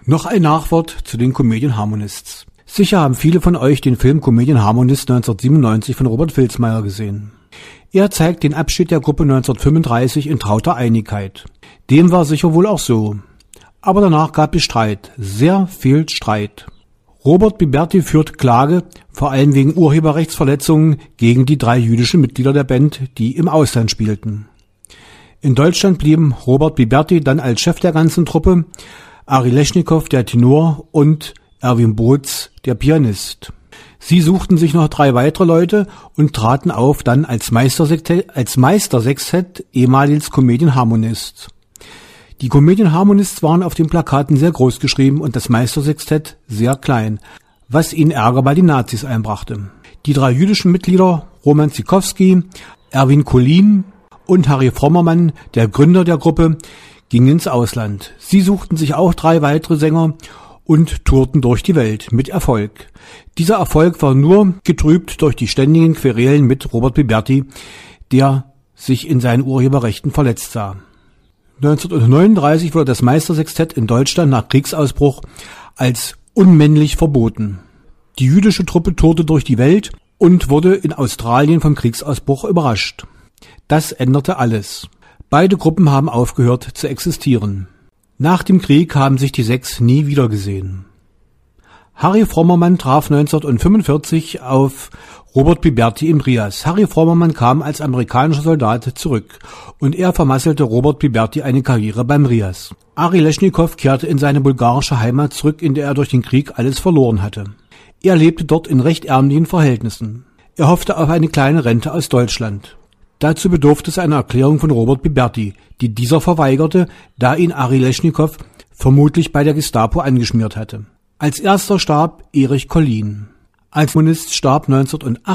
Noch ein Nachwort zu den Comedian Harmonists. Sicher haben viele von euch den Film Comedian Harmonists 1997 von Robert Filzmaier gesehen. Er zeigt den Abschied der Gruppe 1935 in trauter Einigkeit. Dem war sicher wohl auch so. Aber danach gab es Streit, sehr viel Streit. Robert Biberty führt Klage, vor allem wegen Urheberrechtsverletzungen, gegen die 3 jüdischen Mitglieder der Band, die im Ausland spielten. In Deutschland blieben Robert Biberty dann als Chef der ganzen Truppe, Ari Leschnikow, der Tenor, und Erwin Boots, der Pianist. Sie suchten sich noch 3 weitere Leute und traten auf dann als Meistersextett, ehemals Comedian Harmonists. Die Comedian Harmonists waren auf den Plakaten sehr groß geschrieben und das Meistersextett sehr klein, was ihnen Ärger bei den Nazis einbrachte. Die 3 jüdischen Mitglieder, Roman Zykowski, Erwin Kolin und Harry Frommermann, der Gründer der Gruppe, gingen ins Ausland. Sie suchten sich auch 3 weitere Sänger und tourten durch die Welt mit Erfolg. Dieser Erfolg war nur getrübt durch die ständigen Querelen mit Robert Biberty, der sich in seinen Urheberrechten verletzt sah. 1939 wurde das Meistersextett in Deutschland nach Kriegsausbruch als unmännlich verboten. Die jüdische Truppe tourte durch die Welt und wurde in Australien vom Kriegsausbruch überrascht. Das änderte alles. Beide Gruppen haben aufgehört zu existieren. Nach dem Krieg haben sich die 6 nie wiedergesehen. Harry Frommermann traf 1945 auf Robert Biberty in Rias. Harry Frommermann kam als amerikanischer Soldat zurück und er vermasselte Robert Biberty eine Karriere beim Rias. Ari Leschnikow kehrte in seine bulgarische Heimat zurück, in der er durch den Krieg alles verloren hatte. Er lebte dort in recht ärmlichen Verhältnissen. Er hoffte auf eine kleine Rente aus Deutschland. Dazu bedurfte es einer Erklärung von Robert Biberty, die dieser verweigerte, da ihn Ari Leschnikow vermutlich bei der Gestapo angeschmiert hatte. Als erster starb Erich Collin. Als Kommunist starb 1908